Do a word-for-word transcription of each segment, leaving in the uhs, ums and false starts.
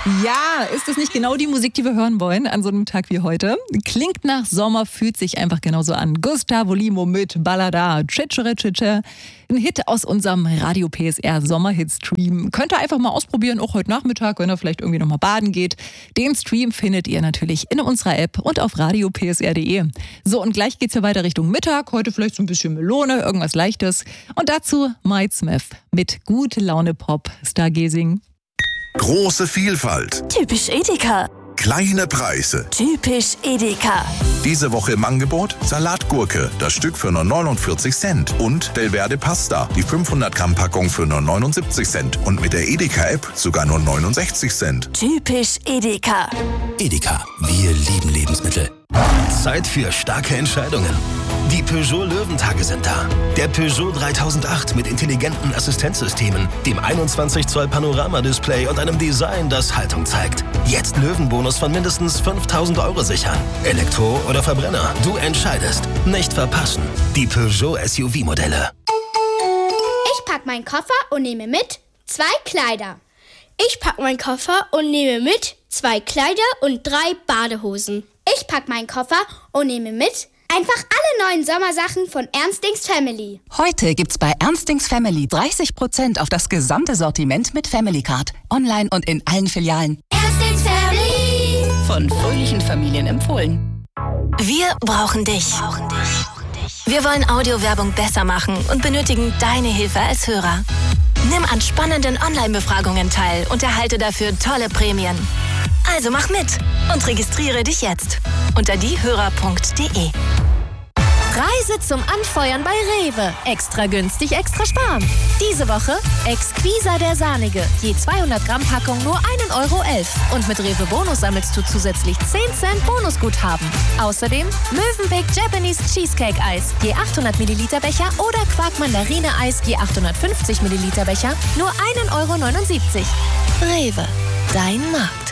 Ja, ist das nicht genau die Musik, die wir hören wollen an so einem Tag wie heute? Klingt nach Sommer, fühlt sich einfach genauso an. Gustavo Limo mit Ballada, Tschitschere Tschitsche. Ein Hit aus unserem Radio P S R Sommerhit-Stream. Könnt ihr einfach mal ausprobieren, auch heute Nachmittag, wenn ihr vielleicht irgendwie nochmal baden geht. Den Stream findet ihr natürlich in unserer App und auf radio p s r punkt d e. So, und gleich geht's ja weiter Richtung Mittag. Heute vielleicht so ein bisschen Melone, irgendwas Leichtes. Und dazu Mike Smith mit Gute Laune Pop, Stargazing. Große Vielfalt. Typisch Edeka. Kleine Preise. Typisch Edeka. Diese Woche im Angebot Salatgurke, das Stück für nur neunundvierzig Cent. Und Delverde Pasta, die fünfhundert Gramm Packung für nur neunundsiebzig Cent. Und mit der Edeka-App sogar nur neunundsechzig Cent. Typisch Edeka. Edeka, wir lieben Lebensmittel. Zeit für starke Entscheidungen. Die Peugeot Löwentage sind da. Der Peugeot dreitausendacht mit intelligenten Assistenzsystemen, dem einundzwanzig Zoll Panoramadisplay und einem Design, das Haltung zeigt. Jetzt Löwenbonus von mindestens fünftausend Euro sichern. Elektro oder Verbrenner, du entscheidest. Nicht verpassen. Die Peugeot S U V-Modelle. Ich pack meinen Koffer und nehme mit zwei Kleider. Ich pack meinen Koffer und nehme mit zwei Kleider und drei Badehosen. Ich pack meinen Koffer und nehme mit einfach alle neuen Sommersachen von Ernstings Family. Heute gibt's bei Ernstings Family dreißig Prozent auf das gesamte Sortiment mit Family Card. Online und in allen Filialen. Ernstings Family. Von fröhlichen Familien empfohlen. Wir brauchen dich. Wir wollen Audiowerbung besser machen und benötigen deine Hilfe als Hörer. Nimm an spannenden Online-Befragungen teil und erhalte dafür tolle Prämien. Also mach mit und registriere dich jetzt unter diehörer punkt de. Reise zum Anfeuern bei Rewe. Extra günstig, extra sparen. Diese Woche Exquisa der Sahnige. Je zweihundert Gramm Packung nur ein Euro elf. Und mit Rewe Bonus sammelst du zusätzlich zehn Cent Bonusguthaben. Außerdem Mövenpick Japanese Cheesecake Eis. Je achthundert Milliliter Becher oder Quark Mandarine Eis. Je achthundertfünfzig Milliliter Becher. Nur ein Euro neunundsiebzig. Rewe. Dein Markt.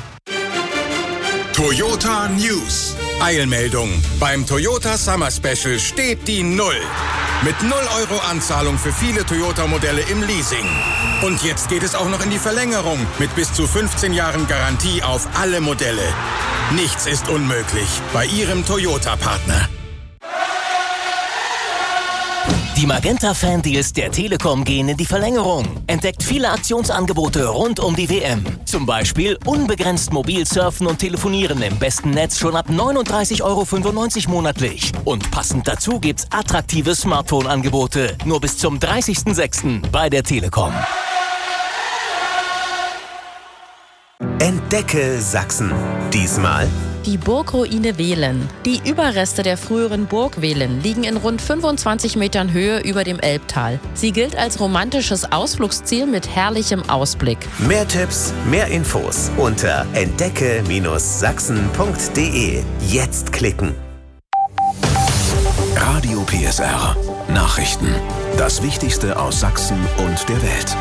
Toyota News. Eilmeldung. Beim Toyota Summer Special steht die Null. Mit null Euro Anzahlung für viele Toyota-Modelle im Leasing. Und jetzt geht es auch noch in die Verlängerung mit bis zu fünfzehn Jahren Garantie auf alle Modelle. Nichts ist unmöglich bei Ihrem Toyota-Partner. Die Magenta-Fan-Deals der Telekom gehen in die Verlängerung. Entdeckt viele Aktionsangebote rund um die W M. Zum Beispiel unbegrenzt mobil surfen und telefonieren im besten Netz schon ab neununddreißig Euro fünfundneunzig monatlich. Und passend dazu gibt's attraktive Smartphone-Angebote. Nur bis zum dreißigsten sechsten bei der Telekom. Entdecke Sachsen. Diesmal die Burgruine Wehlen. Die Überreste der früheren Burg Wehlen liegen in rund fünfundzwanzig Metern Höhe über dem Elbtal. Sie gilt als romantisches Ausflugsziel mit herrlichem Ausblick. Mehr Tipps, mehr Infos unter entdecke Sachsen punkt de. Jetzt klicken. Radio P S R. Nachrichten. Das Wichtigste aus Sachsen und der Welt.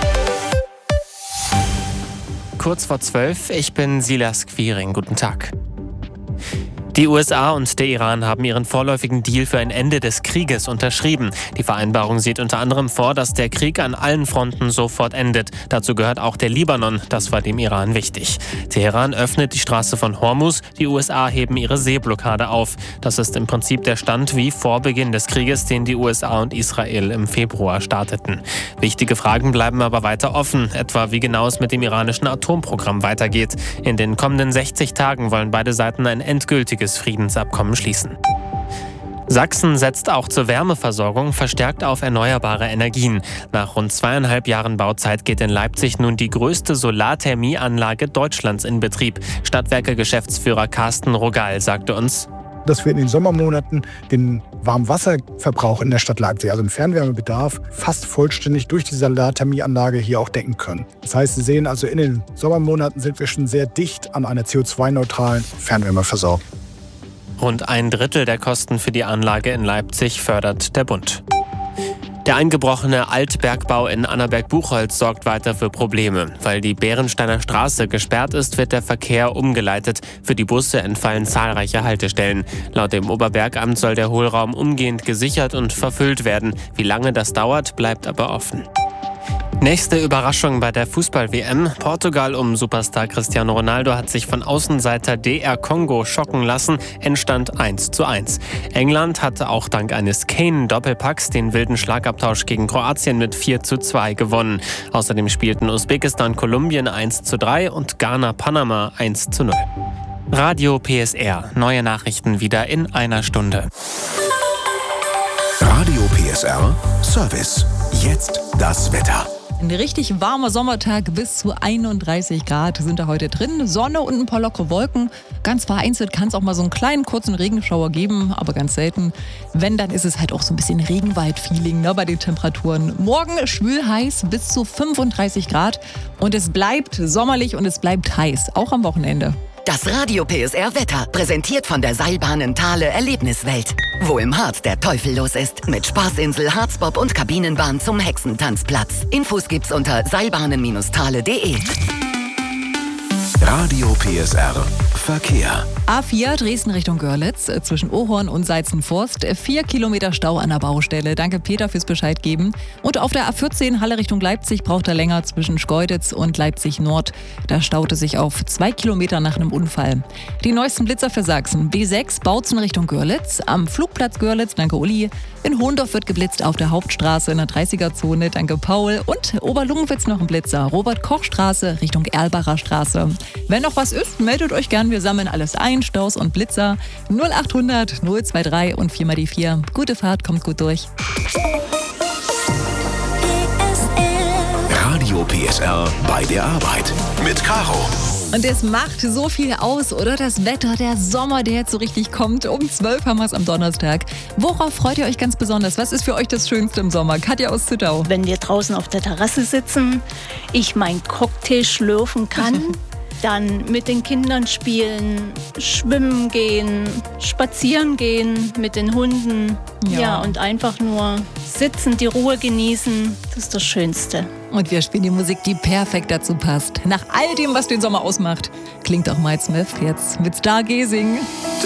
Kurz vor zwölf, ich bin Silas Quiring. Guten Tag. Die U S A und der Iran haben ihren vorläufigen Deal für ein Ende des Krieges unterschrieben. Die Vereinbarung sieht unter anderem vor, dass der Krieg an allen Fronten sofort endet. Dazu gehört auch der Libanon, das war dem Iran wichtig. Teheran öffnet die Straße von Hormuz, die U S A heben ihre Seeblockade auf. Das ist im Prinzip der Stand wie vor Beginn des Krieges, den die U S A und Israel im Februar starteten. Wichtige Fragen bleiben aber weiter offen, etwa wie genau es mit dem iranischen Atomprogramm weitergeht. In den kommenden sechzig Tagen wollen beide Seiten ein endgültiges Friedensabkommen schließen. Sachsen setzt auch zur Wärmeversorgung verstärkt auf erneuerbare Energien. Nach rund zweieinhalb Jahren Bauzeit geht in Leipzig nun die größte Solarthermieanlage Deutschlands in Betrieb. Stadtwerke-Geschäftsführer Carsten Rogal sagte uns, dass wir in den Sommermonaten den Warmwasserverbrauch in der Stadt Leipzig, also den Fernwärmebedarf, fast vollständig durch die Solarthermieanlage hier auch decken können. Das heißt, Sie sehen also, in den Sommermonaten sind wir schon sehr dicht an einer C O zwei neutralen Fernwärmeversorgung. Rund ein Drittel der Kosten für die Anlage in Leipzig fördert der Bund. Der eingebrochene Altbergbau in Annaberg-Buchholz sorgt weiter für Probleme. Weil die Bärensteiner Straße gesperrt ist, wird der Verkehr umgeleitet. Für die Busse entfallen zahlreiche Haltestellen. Laut dem Oberbergamt soll der Hohlraum umgehend gesichert und verfüllt werden. Wie lange das dauert, bleibt aber offen. Nächste Überraschung bei der Fußball-W M. Portugal um Superstar Cristiano Ronaldo hat sich von Außenseiter D R Kongo schocken lassen. Endstand eins zu eins. England hatte auch dank eines Kane-Doppelpacks den wilden Schlagabtausch gegen Kroatien mit vier zu zwei gewonnen. Außerdem spielten Usbekistan Kolumbien eins zu drei und Ghana Panama eins zu null. Radio P S R. Neue Nachrichten wieder in einer Stunde. Radio P S R Service. Jetzt das Wetter. Ein richtig warmer Sommertag, bis zu einunddreißig Grad sind da heute drin. Sonne und ein paar lockere Wolken. Ganz vereinzelt kann es auch mal so einen kleinen kurzen Regenschauer geben, aber ganz selten. Wenn, dann ist es halt auch so ein bisschen Regenwald-Feeling, ne, bei den Temperaturen. Morgen schwül heiß, bis zu fünfunddreißig Grad. Und es bleibt sommerlich und es bleibt heiß, auch am Wochenende. Das Radio P S R Wetter, präsentiert von der Seilbahnen Thale Erlebniswelt. Wo im Harz der Teufel los ist. Mit Spaßinsel, Harzbob und Kabinenbahn zum Hexentanzplatz. Infos gibt's unter seilbahnen Thale punkt de. Radio P S R Verkehr. A vier Dresden Richtung Görlitz, zwischen Ohorn und Seizenforst. Vier Kilometer Stau an der Baustelle. Danke Peter fürs Bescheid geben. Und auf der A vierzehn Halle Richtung Leipzig braucht er länger zwischen Schkeuditz und Leipzig Nord. Da staute sich auf zwei Kilometer nach einem Unfall. Die neuesten Blitzer für Sachsen. B sechs Bautzen Richtung Görlitz. Am Flugplatz Görlitz, danke Uli. In Hohndorf wird geblitzt auf der Hauptstraße in der dreißiger-Zone, danke Paul. Und Oberlungenwitz noch ein Blitzer. Robert-Koch-Straße Richtung Erlbacher Straße. Wenn noch was ist, meldet euch gern. Wir sammeln alles ein. Staus und Blitzer null acht hundert null zwei drei und vier mal die vier. Gute Fahrt, kommt gut durch. Radio P S R bei der Arbeit mit Caro. Und es macht so viel aus, oder? Das Wetter, der Sommer, der jetzt so richtig kommt. Um zwölf haben wir es am Donnerstag. Worauf freut ihr euch ganz besonders? Was ist für euch das Schönste im Sommer? Katja aus Zittau. Wenn wir draußen auf der Terrasse sitzen, ich meinen Cocktail schlürfen kann. Dann mit den Kindern spielen, schwimmen gehen, spazieren gehen mit den Hunden. Ja. ja, und einfach nur sitzen, die Ruhe genießen. Das ist das Schönste. Und wir spielen die Musik, die perfekt dazu passt. Nach all dem, was den Sommer ausmacht, klingt auch Mike Smith jetzt mit Stargazing.